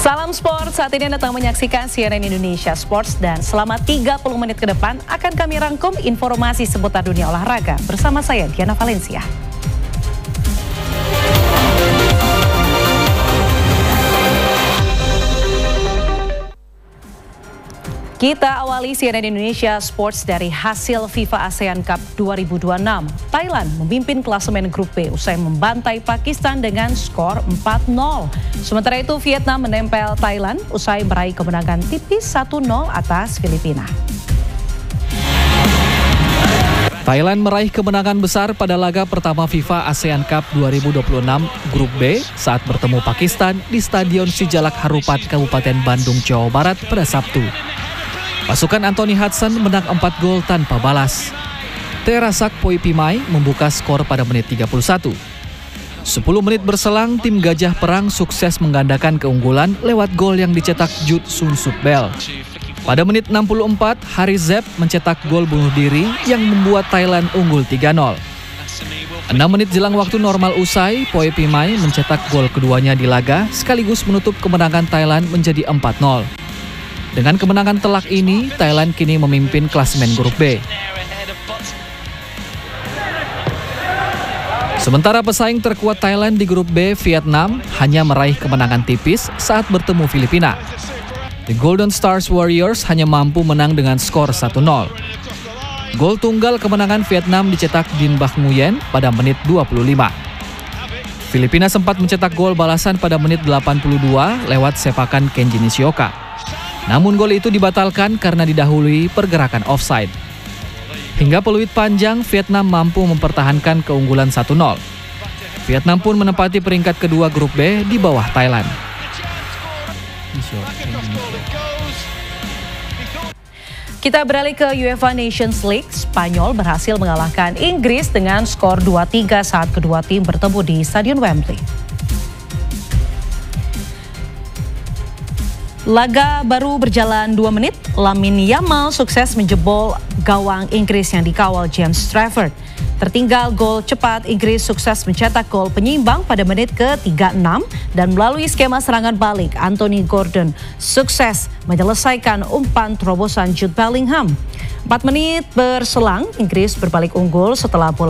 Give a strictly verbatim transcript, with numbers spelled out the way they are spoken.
Salam sport, saat ini Anda tengah menyaksikan C N N Indonesia Sports dan selama tiga puluh menit ke depan akan kami rangkum informasi seputar dunia olahraga bersama saya Diana Valencia. Kita awali C N N Indonesia Sports dari hasil FIFA ASEAN Cup dua ribu dua puluh enam. Thailand memimpin klasemen grup B usai membantai Pakistan dengan skor empat nol. Sementara itu Vietnam menempel Thailand usai meraih kemenangan tipis satu nol atas Filipina. Thailand meraih kemenangan besar pada laga pertama FIFA ASEAN Cup dua ribu dua puluh enam Grup B saat bertemu Pakistan di Stadion Sijalak Harupat, Kabupaten Bandung, Jawa Barat pada Sabtu. Pasukan Anthony Hudson menang empat gol tanpa balas. Terasak Poipimai membuka skor pada menit tiga puluh satu. sepuluh menit berselang, tim Gajah Perang sukses menggandakan keunggulan lewat gol yang dicetak Jude Sun Suk Bel. Pada menit enam puluh empat, Hari Zep mencetak gol bunuh diri yang membuat Thailand unggul tiga nol. enam menit jelang waktu normal usai, Poipimai mencetak gol keduanya di laga sekaligus menutup kemenangan Thailand menjadi empat nol. Dengan kemenangan telak ini, Thailand kini memimpin klasemen grup B. Sementara pesaing terkuat Thailand di grup B, Vietnam, hanya meraih kemenangan tipis saat bertemu Filipina. The Golden Stars Warriors hanya mampu menang dengan skor satu nol. Gol tunggal kemenangan Vietnam dicetak Din Bak Nguyen pada menit dua puluh lima. Filipina sempat mencetak gol balasan pada menit delapan puluh dua lewat sepakan Kenji Nishioka. Namun gol itu dibatalkan karena didahului pergerakan offside. Hingga peluit panjang, Vietnam mampu mempertahankan keunggulan satu nol. Vietnam pun menempati peringkat kedua grup B di bawah Thailand. Kita beralih ke UEFA Nations League. Spanyol berhasil mengalahkan Inggris dengan skor dua tiga saat kedua tim bertemu di Stadion Wembley. Laga baru berjalan dua menit, Lamine Yamal sukses menjebol gawang Inggris yang dikawal James Trafford. Tertinggal gol cepat, Inggris sukses mencetak gol penyeimbang pada menit ke tiga puluh enam dan melalui skema serangan balik, Anthony Gordon sukses menyelesaikan umpan terobosan Jude Bellingham. empat menit berselang, Inggris berbalik unggul setelah bola